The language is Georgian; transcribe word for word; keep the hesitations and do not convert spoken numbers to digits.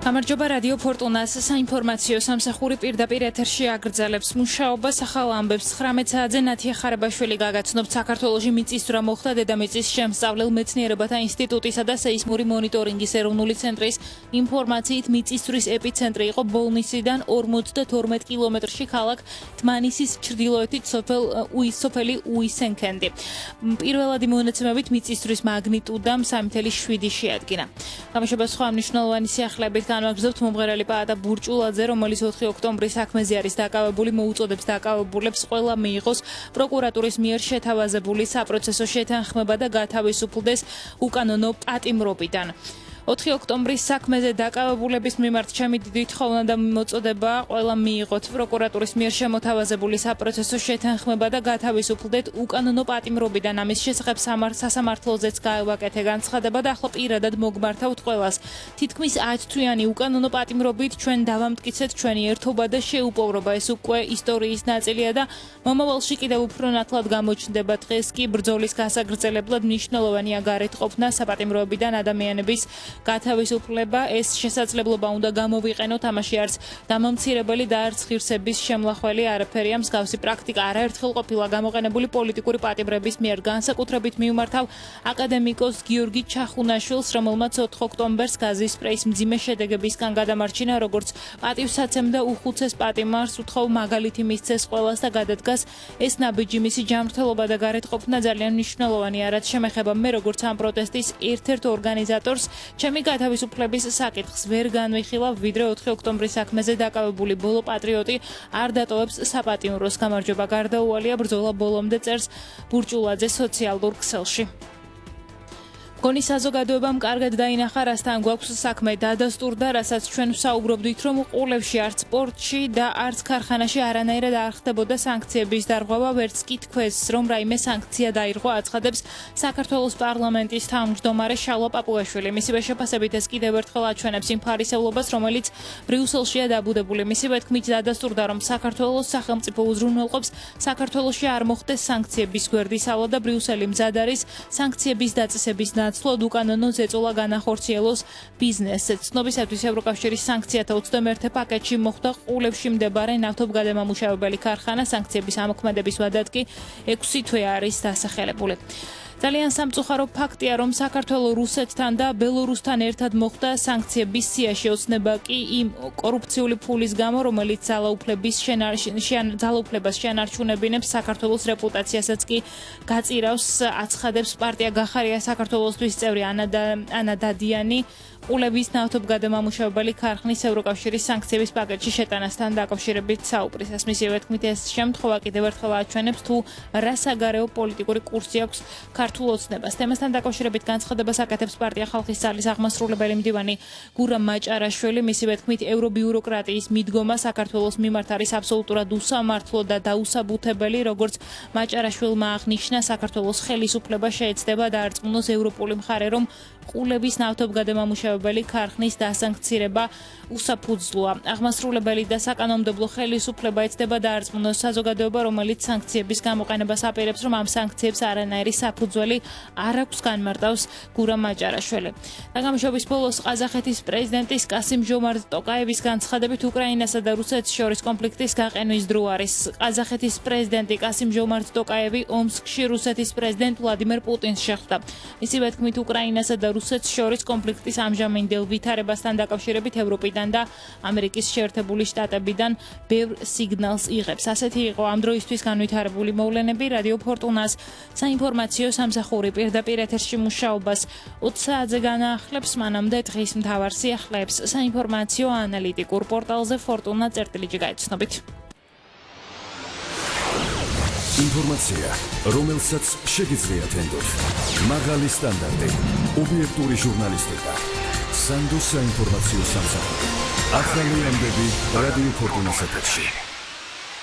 გამარჯობა რადიო ფორტუნას საინფორმაციო სამსახური პირდაპირ ეთერში აგრძელებს მუშაობას ახალ ამბებს ცხრამეტ საათზე ნათია ხარაბაშვილი გაგაცნობთ საქართველოში მიწისძვრა მოხდა დედამიწის შემსწავლელ მეცნიერებათა ინსტიტუტისა და სეისმური მონიტორინგის ეროვნული ცენტრის ინფორმაციით მიწისძვრის ეპიცენტრი იყო ბოლნისიდან ორმოცდათორმეტ კილომეტრში ქალაქ თმანისის ჩრდილოეთით სოფელ უისოფელი უისენქენდი. პირველადი მონაცემებით მიწისძვრის მაგნიტუდა სამი ათეული შვიდი შეადგინა. გამარჯობა სხვა მნიშვნელოვანი სიახლეებით განვაგრძობთ მომღერალი პაატა ბურჭულაძე, რომელიც ოთხი ოქტომბრის საქმეზე არის დაკავებული, მოუწოდებს დაკავებულებს ყველა მიიღოს პროკურატურის მიერ შეთავაზებული საპროცესო შეთანხმება და გათავისუფლდეს უკანონო პატიმრობიდან. ოთხი ოქტომბრის საქმეზე დაკავებულების მიმართ ჩემი დიდი თხოვნა და მოწოდება ყველა მიიღოთ პროკურატურის მიერ შემოთავაზებული საპროცესო შეთანხმება და გათავისუფლდეთ უკანონო პატიმრობიდან. ამის შესახებ სასამართლოზეც გაევაკეთე განცხადება და ახლა პირადად მოგმართავთ ყველას. თითქმის ათ თვიანი უკანონო პატიმრობით ჩვენ დავამტკიცეთ ჩვენი ერთობა და შეუპოვრობა. ეს უკვე ისტორიის ნაწილია და მომავალში კიდევ უფრო ნათლად გამოჩნდება. დღეს კი ბრძოლის გასაგრძელებლად მნიშვნელოვანია გარეთყოფნა საპატიმროებიდან ადამიანების გათავისუფლება. ეს შესაძლებლობა უნდა გამოვიყენოთ. ამაში არც დამამცირებელი და არც ღირსების შემლახველი არაფერია. მსგავსი პრაქტიკა არაერთხელ ყოფილა გამოყენებული პოლიტიკური პატიმრების მიერ. განსაკუთრებით მიუმართავ აკადემიკოს გიორგი ჩახუნაშვილს, რომელმაც ოთხ ოქტომბერს გაზის სპრეის მძიმე შედეგებისგან გადამარჩინა, როგორც პატივსაცემ და უხუცეს პატიმარს უთხოვ მაგალითი მისცეს ყველას და გადადგას ეს ნაბიჯი. მისი ჯანმრთელობა და გარეთყოფნა ძალიან მნიშვნელოვანია, რაც შემეხება მე როგორც ამ პროტესტის ერთ-ერთ ორგანიზატორს. ჩემი გათავისუფლების საკითხს ვერ განვიხილავ, ვიდრე ოთხი ოქტომბრის საქმეზე დაკავებული ბოლო პატრიოტი არ დატოვებს საპატიმროს. გამარჯობა, გარდაუვალია ბრძოლა ბოლომდე, წერს ბურჭულაძე სოციალურ ქსელში. გონი საზოგადოებამ კარგად დაინახა, რასთან გვაქვს საქმე. დადასტურდა, რასაც ჩვენ ვსაუბრობდით, რომ ყულებში არც სპორტში და არც ქარხანაში არანაირად არ ხდებოდა სანქციების დარღვევა, ვერც კი თქვეს, რომ რაიმე სანქცია დაირღვა, აცხადებს საქართველოს პარლამენტის თავმჯდომარე შალვა პაპუაშვილი. მისივე შეფასებით ეს კიდევ ერთხელ აჩვენებს იმ ფარისევლობას, რომელიც ბრიუსელშია დაბუდებული. მისივე თქმით დადასტურდა, რომ საქართველოს სახელმწიფო უზრუნველყოფს საქართველოში არ მოხდეს სანქციების გვერდისალა და ბრიუსელი მზად არის სანქციების დაწესების ნაცვლად უკანონო ზეწოლა განახორციელოს ბიზნესს. ცნობისათვის ევროკავშირის სანქციათა ოცდამეერთე პაკეტში მოხვდა ყულებში მდებარე ნავთობგადამამუშავებელი ქარხანა. სანქციების ამოქმედების ვადად კი ექვსი თვე არის დასახელებული. ძალიან სამწუხარო ფაქტია, რომ საქართველო რუსეთთან და ბელორუსთან ერთად მოხვდა სანქციების სიაში. ოცნება კი იმ კორუფციული ფულის გამო, რომელიც ძალაუფლების ძალაუფლებას შენარჩუნებინებს საქართველოს რეპუტაციასაც კი გაწირავს, აცხადებს პარტია გახარია საქართველოსთვის წევრი ანა დადიანი. ყულების ნავთობგადამამუშავებელი ქარხნის ევროკავშირის სანქციების პაკეტში შეტანასთან დაკავშირებით საუბრისას. მისივე თქმით, ეს შემთხვევა კიდევ ერთხელ აჩვენებს თუ რა საგარეო პოლიტიკური კურსი აქვს ქართულ ოცნებას. თემასთან დაკავშირებით განცხადებას აკეთებს პარტია ხალხის ძალის აღმასრულებელი მდივანი გურამ მაჭარაშვილი. მისივე თქმით, ევრობიუროკრატიის მიდგომა საქართველოს მიმართ არის აბსოლუტურად უსამართლო და დაუსაბუთებელი. როგორც მაჭარაშვილმა აღნიშნა, საქართველოს ხელისუფლება შეეცდება დაარწმუნოს ევროპული მხარე, რომ ყულების ნავთობგადამამუშავებელი ქარხნის დასანქცირება უსაფუძვლოა. აღმასრულებელი და საკანონმდებლო ხელისუფლება ეცდება დაარწმუნოს საზოგადოება, რომელიც სანქციების გამოყენებას აპირებს, რომ ამ სანქციებს არანაირი საფუძველი არ აქვს, განმარტავს გურამ მაჭარაშვილი. დაგამშვების ბოლოს ყაზახეთის პრეზიდენტის კასიმ ჟომართ ტოკაევის განცხადებით უკრაინასა და რუსეთს შორის კონფლიქტის გაყენვის დრო არის. ყაზახეთის პრეზიდენტი კასიმ ჟომართ ტოკაევი ომსკში რუსეთის პრეზიდენტ ვლადიმერ პუტინს შეხვდა. მისივე თქმით, უკრაინასა და რუსეთს შორის კონფლიქტის ამჟამინდელ ვითარებასთან დაკავშირებით ევროპიდან და ამერიკის შეერთებული შტატებიდან ბევრ სიგნალს იღებს. ასეთი იყო ამ დროისთვის განვითარებული მოვლენები. რადიო ფორტუნას საინფორმაციო სამსახური პირდაპირ ეთერში მუშაობას ოცი საათზე განაახლებს. მანამდე დღის მთავარ სიახლეებს საინფორმაციო ანალიტიკურ პორტალზე ფორტუნა წერტილიჯი გაიცნობით. ინფორმაცია, რომელსაც შეგიძლიათ ენდოთ. მაღალი სტანდარტი, ობიექტური ჟურნალისტიკა. სანდო საინფორმაციო სამსახური. ახალი ამბები რადიო ფორტუნას ეთერში.